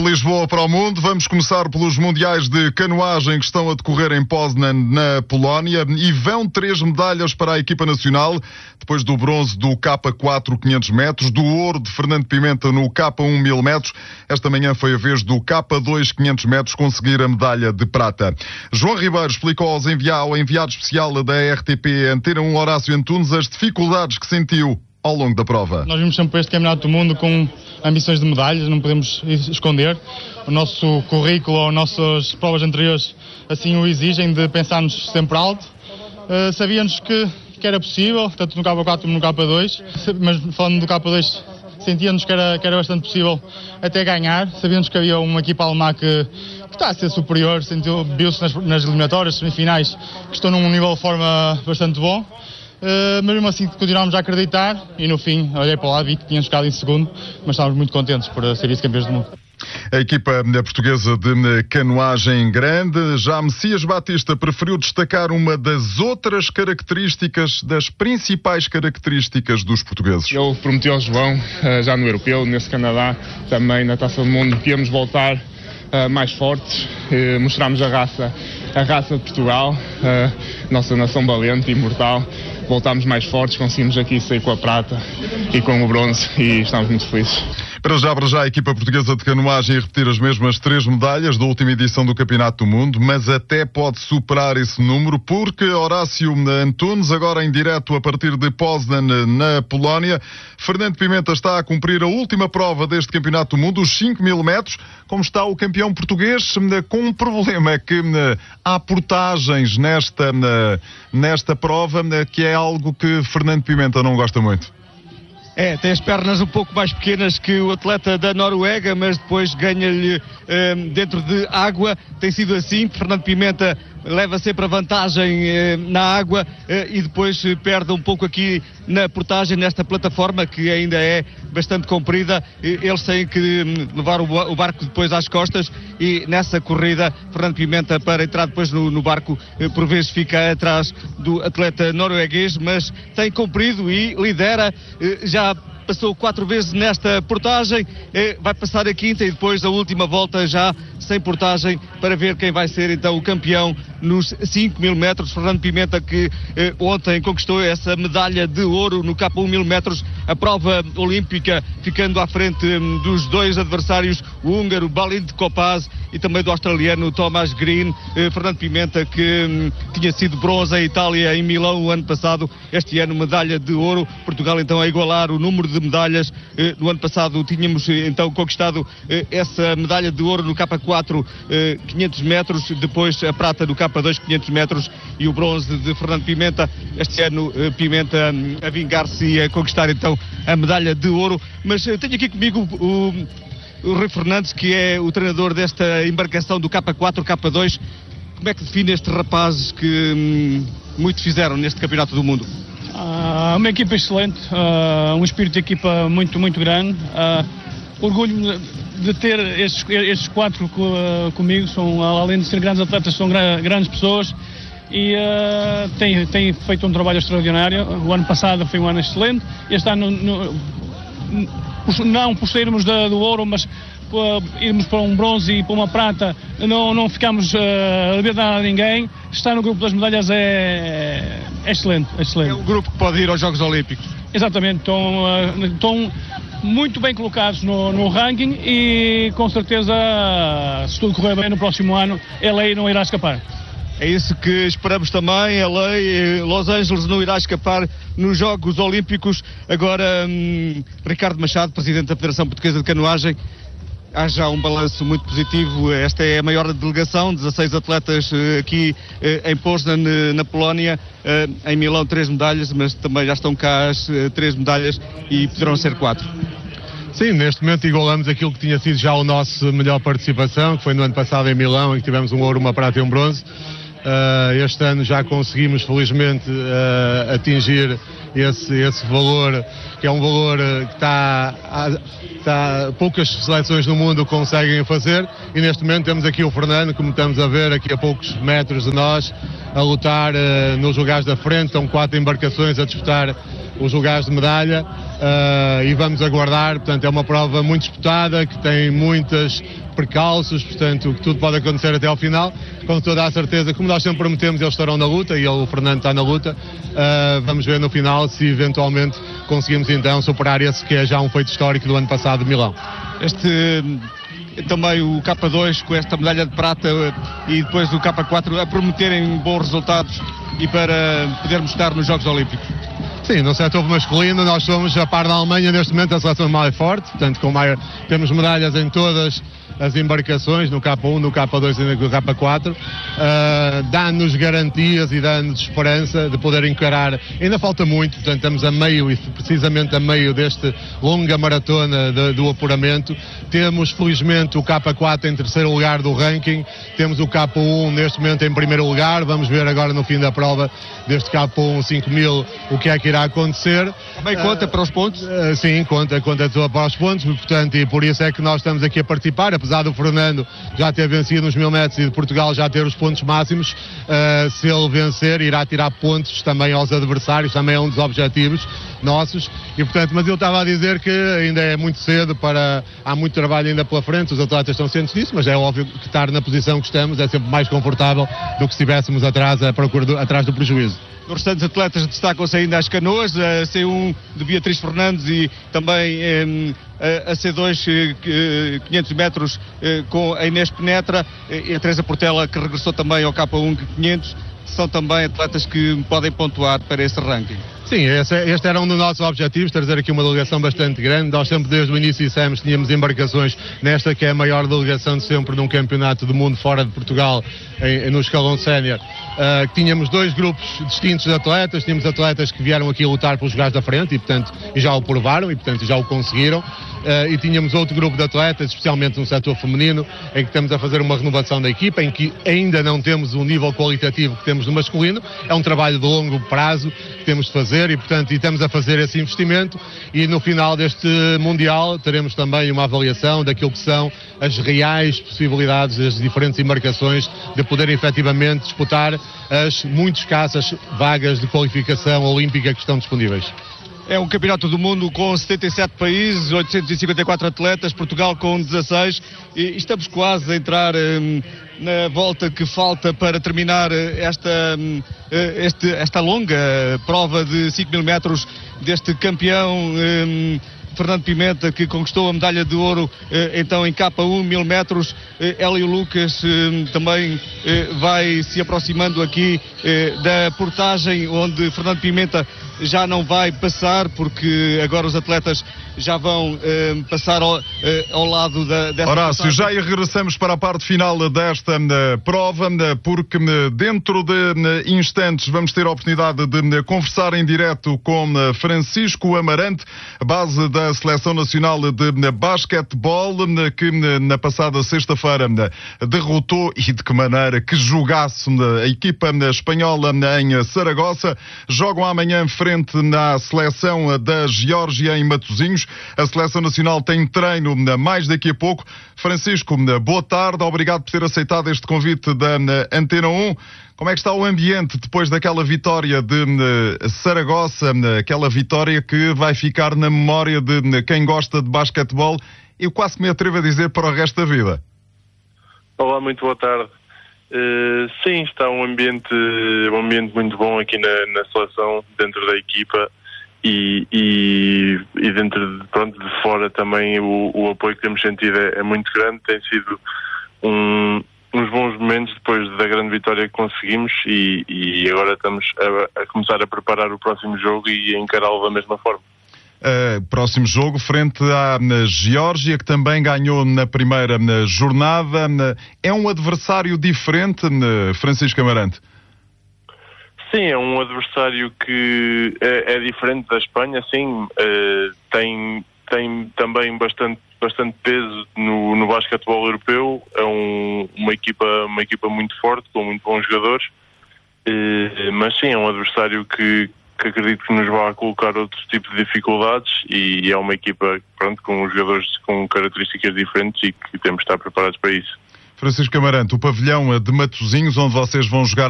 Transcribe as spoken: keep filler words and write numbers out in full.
Lisboa para o mundo. Vamos começar pelos mundiais de canoagem que estão a decorrer em Poznan, na Polónia, e vão três medalhas para a equipa nacional, depois do bronze do K quatro quinhentos metros, do ouro de Fernando Pimenta no K um mil metros. Esta manhã foi a vez do K dois quinhentos metros conseguir a medalha de prata. João Ribeiro explicou aos envia- ao enviado especial da R T P Antena um Horácio Antunes as dificuldades que sentiu ao longo da prova. Nós vimos sempre este campeonato do mundo com ambições de medalhas, não podemos esconder. O nosso currículo, as nossas provas anteriores assim o exigem, de pensarmos sempre alto. Uh, sabíamos que, que era possível, tanto no K quatro como no K dois, mas falando do K dois, sentíamos que era, que era bastante possível até ganhar. Sabíamos que havia uma equipa alemã que, que está a ser superior, sentiu, viu-se nas, nas eliminatórias, semifinais, que estão num nível de forma bastante bom. Uh, mas mesmo assim continuámos a acreditar e no fim olhei para o lado e vi que tínhamos ficado em segundo, mas estávamos muito contentes por ser vice-campeões do mundo. A equipa portuguesa de canoagem grande, já Messias Batista preferiu destacar uma das outras características, das principais características dos portugueses. Eu prometi ao João, já no Europeu, nesse Canadá, também na Taça do Mundo, que íamos voltar uh, mais fortes, uh, mostrarmos a raça, a raça de Portugal, uh, nossa nação valente e imortal. Voltámos mais fortes, conseguimos aqui sair com a prata e com o bronze e estamos muito felizes. Para já, para já, a equipa portuguesa de canoagem repetir as mesmas três medalhas da última edição do Campeonato do Mundo, mas até pode superar esse número, porque Horácio Antunes, agora em direto a partir de Poznan, na Polónia, Fernando Pimenta está a cumprir a última prova deste Campeonato do Mundo, os cinco mil metros, como está o campeão português, com um problema, é que há portagens nesta, nesta prova, que é algo que Fernando Pimenta não gosta muito. É, tem as pernas um pouco mais pequenas que o atleta da Noruega, mas depois ganha-lhe um, dentro de água. Tem sido assim, Fernando Pimenta leva sempre a vantagem eh, na água eh, e depois eh, perde um pouco aqui na portagem, nesta plataforma que ainda é bastante comprida. E eles têm que hum, levar o, o barco depois às costas e nessa corrida Fernando Pimenta, para entrar depois no, no barco, eh, por vezes fica atrás do atleta norueguês, mas tem cumprido e lidera. eh, já passou quatro vezes nesta portagem, eh, vai passar a quinta e depois a última volta já sem portagem, para ver quem vai ser então o campeão nos cinco mil metros. Fernando Pimenta, que eh, ontem conquistou essa medalha de ouro no K um mil metros, a prova olímpica, ficando à frente hum, dos dois adversários, o húngaro Balint Kopász e também do australiano Thomas Green. eh, Fernando Pimenta, que hum, tinha sido bronze em Itália, em Milão o ano passado, este ano medalha de ouro. Portugal então a igualar o número de medalhas. eh, no ano passado tínhamos eh, então conquistado eh, essa medalha de ouro no K quatro eh, quinhentos metros, depois a prata do K dois quinhentos metros e o bronze de Fernando Pimenta. Este ano eh, Pimenta hum, a vingar-se e a conquistar então a medalha de ouro. Mas eh, tenho aqui comigo o, o Rui Fernandes, que é o treinador desta embarcação do K quatro, K dois. Como é que define estes rapazes que hum, muito fizeram neste Campeonato do Mundo? Uh, uma equipa excelente, uh, um espírito de equipa muito, muito grande. Uh, orgulho de ter estes, estes quatro co, uh, comigo, são, além de ser grandes atletas, são gra, grandes pessoas e uh, têm, têm feito um trabalho extraordinário. O ano passado foi um ano excelente, este ano, no, no, não por sairmos da, do ouro, mas Uh, irmos para um bronze e para uma prata, não, não ficamos uh, a dever nada a ninguém. Estar no grupo das medalhas é, é excelente, é excelente. É o grupo que pode ir aos Jogos Olímpicos. Exatamente, estão, uh, estão muito bem colocados no, no ranking e com certeza, uh, se tudo correr bem no próximo ano, L A não irá escapar. É isso que esperamos também. L A, Los Angeles não irá escapar nos Jogos Olímpicos. Agora, hum, Ricardo Machado, presidente da Federação Portuguesa de Canoagem. Há já um balanço muito positivo. Esta é a maior delegação, dezasseis atletas aqui em Poznan, na Polónia. Em Milão, três medalhas, mas também já estão cá as três medalhas e poderão ser quatro. Sim, neste momento igualamos aquilo que tinha sido já a nossa melhor participação, que foi no ano passado em Milão, em que tivemos um ouro, uma prata e um bronze. Uh, este ano já conseguimos, felizmente, uh, atingir esse, esse valor, que é um valor que está, está, poucas seleções no mundo conseguem fazer, e neste momento temos aqui o Fernando, como estamos a ver, aqui a poucos metros de nós, a lutar uh, nos lugares da frente, estão quatro embarcações a disputar os lugares de medalha uh, e vamos aguardar. Portanto, é uma prova muito disputada, que tem muitas percalços, portanto, que tudo pode acontecer até ao final. Com toda a certeza, como nós sempre prometemos, eles estarão na luta e ele, o Fernando está na luta. Uh, vamos ver no final se eventualmente conseguimos então superar esse que é já um feito histórico do ano passado de Milão. Este também o K dois com esta medalha de prata e depois o K quatro a prometerem bons resultados e para podermos estar nos Jogos Olímpicos. Sim, no setor masculino nós somos, a par da Alemanha, neste momento a seleção mais forte, portanto com maior, temos medalhas em todas as embarcações, no K um, no K dois e no K quatro, uh, dá-nos garantias e dá-nos esperança de poder encarar. Ainda falta muito, portanto estamos a meio, e precisamente a meio deste longa maratona de, do apuramento. Temos felizmente o K quatro em terceiro lugar do ranking, temos o K um neste momento em primeiro lugar. Vamos ver agora no fim da prova deste K um cinco mil o que é que irá acontecer. Também conta uh, para os pontos? Uh, sim, conta, conta para os pontos, portanto, e por isso é que nós estamos aqui a participar, apesar do Fernando já ter vencido nos mil metros e de Portugal já ter os pontos máximos. Uh, se ele vencer, irá tirar pontos também aos adversários, também é um dos objetivos nossos, e portanto, mas eu estava a dizer que ainda é muito cedo, para há muito trabalho ainda pela frente, os atletas estão cientes disso, mas é óbvio que estar na posição que estamos é sempre mais confortável do que se estivéssemos atrás, a procura do, atrás do prejuízo. Os restantes atletas destacam-se ainda as canoas, a C um de Beatriz Fernandes e também eh, a C dois eh, quinhentos metros eh, com a Inês Penetra e a Teresa Portela, que regressou também ao K um quinhentos, são também atletas que podem pontuar para esse ranking. Sim, esse, este era um dos nossos objetivos, trazer aqui uma delegação bastante grande. Nós sempre desde o início dissemos que tínhamos embarcações nesta que é a maior delegação de sempre num campeonato do mundo fora de Portugal, em, no escalão sénior, uh, que tínhamos dois grupos distintos de atletas. Tínhamos atletas que vieram aqui lutar pelos lugares da frente e, portanto, e já o provaram e, portanto, já o conseguiram. Uh, e tínhamos outro grupo de atletas, especialmente no setor feminino, em que estamos a fazer uma renovação da equipa, em que ainda não temos o nível qualitativo que temos no masculino. É um trabalho de longo prazo que temos de fazer e, portanto, e estamos a fazer esse investimento, e no final deste Mundial teremos também uma avaliação daquilo que são as reais possibilidades das diferentes embarcações de poderem efetivamente disputar as muito escassas vagas de qualificação olímpica que estão disponíveis. É um campeonato do mundo com setenta e sete países, oitocentos e cinquenta e quatro atletas, Portugal com dezasseis, e estamos quase a entrar hum, na volta que falta para terminar esta, hum, este, esta longa prova de cinco mil metros deste campeão hum, Fernando Pimenta, que conquistou a medalha de ouro então em K um, mil metros. Hélio Lucas também vai se aproximando aqui da portagem, onde Fernando Pimenta já não vai passar, porque agora os atletas já vão uh, passar ao, uh, ao lado da, dessa Horácio, passagem. Já regressamos para a parte final desta uh, prova, uh, porque uh, dentro de uh, instantes vamos ter a oportunidade de uh, conversar em direto com uh, Francisco Amarante, base da Seleção Nacional de uh, Basquetebol, uh, que uh, na passada sexta-feira uh, derrotou, e de que maneira, que jogaço, uh, a equipa uh, espanhola uh, em Saragossa. Jogam amanhã frente na seleção uh, da Geórgia em Matosinhos. A Seleção Nacional tem treino mais daqui a pouco. Francisco, boa tarde, obrigado por ter aceitado este convite da Antena um. Como é que está o ambiente depois daquela vitória de Saragossa, aquela vitória que vai ficar na memória de quem gosta de basquetebol, e eu quase me atrevo a dizer para o resto da vida? Olá, muito boa tarde. Uh, sim, está um ambiente, um ambiente muito bom aqui na, na seleção, dentro da equipa. E, e, e dentro de, pronto, de fora também o, o apoio que temos sentido é, é muito grande. Tem sido um, uns bons momentos depois da grande vitória que conseguimos, e, e agora estamos a, a começar a preparar o próximo jogo e a encará-lo da mesma forma. Uh, próximo jogo frente à na Geórgia, que também ganhou na primeira na jornada. Na, é um adversário diferente, na Francisco Amarante? Sim, é um adversário que é, é diferente da Espanha, sim. Uh, tem, tem também bastante, bastante peso no, no basquetebol europeu. É um, uma, equipa, uma equipa muito forte, com muito bons jogadores. Uh, mas sim, é um adversário que, que acredito que nos vai colocar outro tipo de dificuldades, e é uma equipa, pronto, com jogadores com características diferentes e que temos de estar preparados para isso. Francisco Amarante, o pavilhão de Matosinhos, onde vocês vão jogar